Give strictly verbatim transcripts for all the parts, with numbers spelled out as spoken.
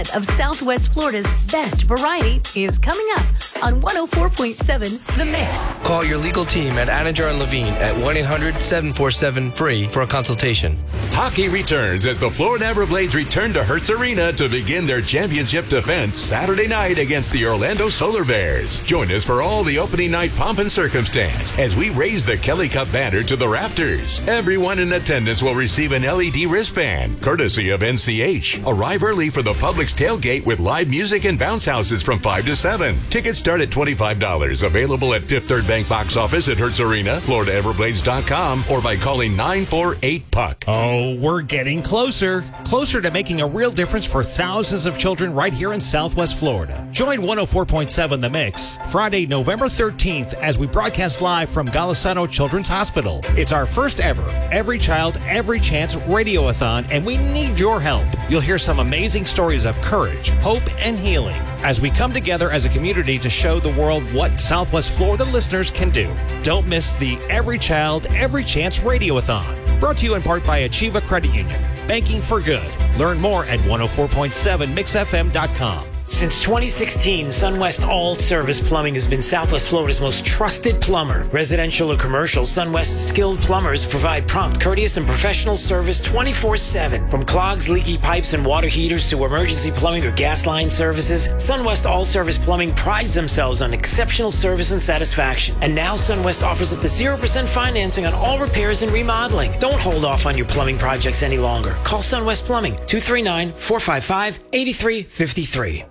of Southwest Florida's best variety is coming up on one oh four point seven The Mix. Call your legal team at Anajar and Levine at one eight hundred seven four seven free for a consultation. Hockey returns as the Florida Everblades return to Hertz Arena to begin their championship defense Saturday night against the Orlando Solar Bears. Join us for all the opening night pomp and circumstance as we raise the Kelly Cup banner to the rafters. Everyone in attendance will receive an L E D wristband, courtesy of N C H. Arrive early for the Publix tailgate with live music and bounce houses from five to seven. Tickets start at twenty-five dollars. Available at Fifth Third Bank box office at Hertz Arena, Florida Everblades dot com, or by calling nine four eight P U C. Oh, we're getting closer. Closer to making a real difference for thousands of children right here in Southwest Florida. Join one oh four point seven The Mix Friday, November thirteenth as we broadcast live from Golisano Children's Hospital. It's our first ever Every Child, Every Chance Radioathon, and we need your help. You'll hear some amazing stories of courage, hope, and healing as we come together as a community to show the world what Southwest Florida listeners can do. Don't miss the Every Child, Every Chance Radioathon. Brought to you in part by Achieva Credit Union. Banking for good. Learn more at one oh four point seven mix f m dot com. Since twenty sixteen, Sunwest All Service Plumbing has been Southwest Florida's most trusted plumber. Residential or commercial, Sunwest's skilled plumbers provide prompt, courteous, and professional service twenty-four seven. From clogs, leaky pipes, and water heaters to emergency plumbing or gas line services, Sunwest All Service Plumbing prides themselves on exceptional service and satisfaction. And now Sunwest offers up to zero percent financing on all repairs and remodeling. Don't hold off on your plumbing projects any longer. Call Sunwest Plumbing, two three nine, four five five, eight three five three.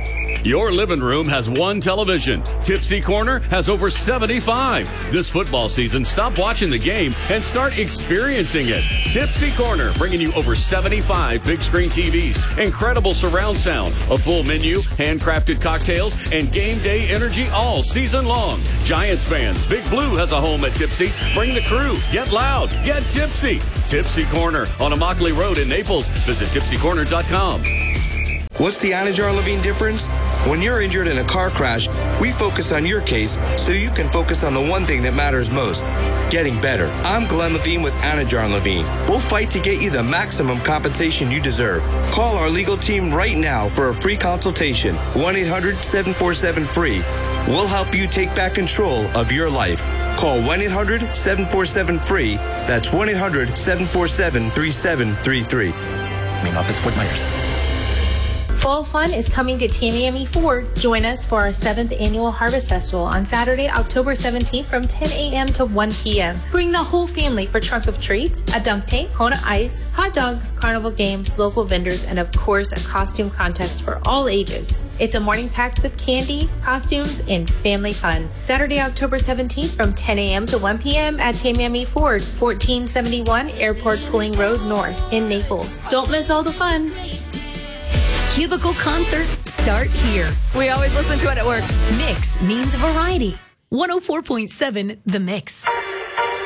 Your living room has one television. Tipsy Corner has over seventy-five. This football season, stop watching the game and start experiencing it. Tipsy Corner, bringing you over seventy-five big screen T Vs, incredible surround sound, a full menu, handcrafted cocktails, and game day energy all season long. Giants fans, Big Blue has a home at Tipsy. Bring the crew. Get loud. Get tipsy. Tipsy Corner on Immokalee Road in Naples. Visit tipsy corner dot com. What's the Anajar Levine difference? When you're injured in a car crash, we focus on your case so you can focus on the one thing that matters most, getting better. I'm Glenn Levine with Anajar Levine. We'll fight to get you the maximum compensation you deserve. Call our legal team right now for a free consultation, one eight hundred seven four seven free. We'll help you take back control of your life. Call one eight hundred seven four seven free. That's one eight hundred seven four seven three seven three three. Main office, Fort Myers. Fall fun is coming to Tamiami Ford. Join us for our seventh annual Harvest Festival on Saturday, October seventeenth from ten a.m. to one p.m. Bring the whole family for trunk of treats, a dunk tank, Kona ice, hot dogs, carnival games, local vendors, and of course a costume contest for all ages. It's a morning packed with candy, costumes, and family fun. Saturday, October seventeenth from ten a.m. to one p.m. at Tamiami Ford, fourteen seventy-one Airport Pulling Road North in Naples. Don't miss all the fun. Cubicle concerts start here. We always listen to it at work. Mix means variety. one oh four point seven The Mix.